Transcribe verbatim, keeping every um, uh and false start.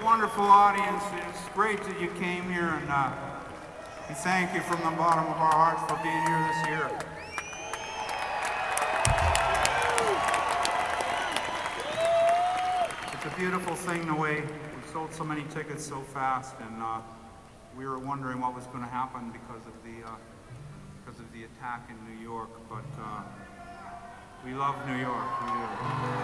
wonderful audience. It's great that you came here, and uh, we thank you from the bottom of our hearts for being here this year. It's a beautiful thing the way we sold so many tickets so fast, and uh, we were wondering what was going to happen because of the uh, because of the attack in New York. But uh, we love New York. We do.